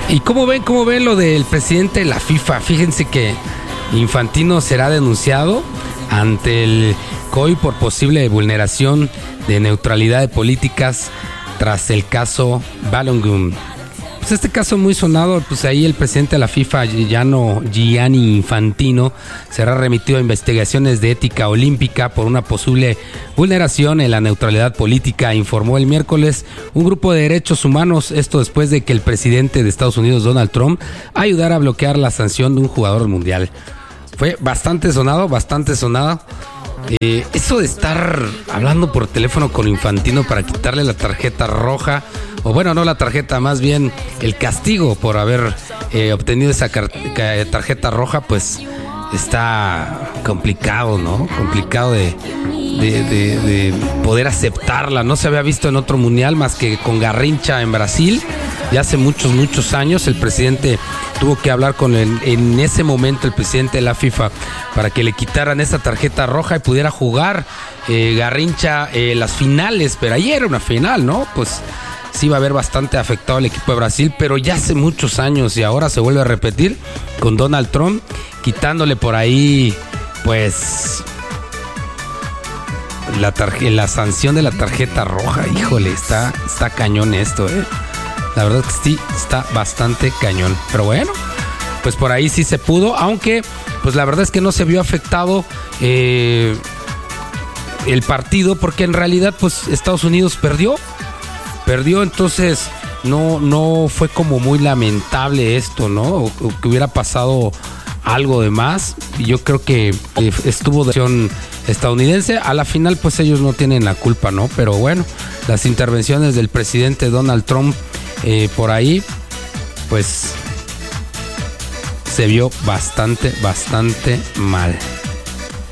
¿Y cómo ven lo del presidente de la FIFA? Fíjense que Infantino será denunciado ante el COI por posible vulneración de neutralidad de políticas tras el caso Balogun. Pues este caso muy sonado, pues ahí el presidente de la FIFA, Gianni Infantino, será remitido a investigaciones de ética olímpica por una posible vulneración en la neutralidad política, informó el miércoles un grupo de derechos humanos, esto después de que el presidente de Estados Unidos, Donald Trump, ayudara a bloquear la sanción de un jugador mundial. Fue bastante sonado. Eso de estar hablando por teléfono con Infantino para quitarle la tarjeta roja, o bueno, no la tarjeta, más bien el castigo por haber obtenido esa tarjeta roja, pues está complicado, ¿no? Complicado de poder aceptarla. No se había visto en otro mundial más que con Garrincha en Brasil. Ya hace muchos años el presidente tuvo que hablar con en ese momento el presidente de la FIFA para que le quitaran esa tarjeta roja y pudiera jugar Garrincha las finales, pero ayer era una final, ¿no? Pues sí va a haber bastante afectado el equipo de Brasil, pero ya hace muchos años y ahora se vuelve a repetir con Donald Trump quitándole por ahí, pues, la sanción de la tarjeta roja. Híjole, está cañón esto, La verdad que sí, está bastante cañón. Pero bueno, pues por ahí sí se pudo, aunque pues la verdad es que no se vio afectado el partido, porque en realidad pues Estados Unidos perdió, entonces no fue como muy lamentable esto, ¿no? O que hubiera pasado algo de más. Y yo creo que estuvo de acción estadounidense. A la final pues ellos no tienen la culpa, ¿no? Pero bueno, las intervenciones del presidente Donald Trump por ahí, pues se vio bastante mal.